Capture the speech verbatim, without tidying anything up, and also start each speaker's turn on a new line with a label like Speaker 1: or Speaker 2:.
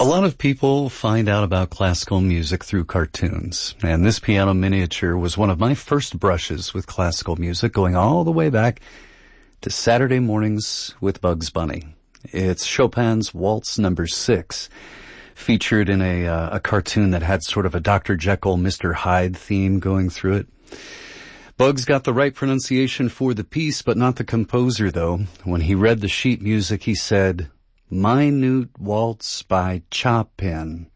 Speaker 1: A lot of people find out about classical music through cartoons, and this piano miniature was one of my first brushes with classical music, going all the way back to Saturday Mornings with Bugs Bunny. It's Chopin's Waltz Number Six, featured in a, uh, a cartoon that had sort of a Doctor Jekyll, Mister Hyde theme going through it. Bugs got the right pronunciation for the piece, but not the composer, though. When he read the sheet music, he said, "Minute Waltz by Chopin."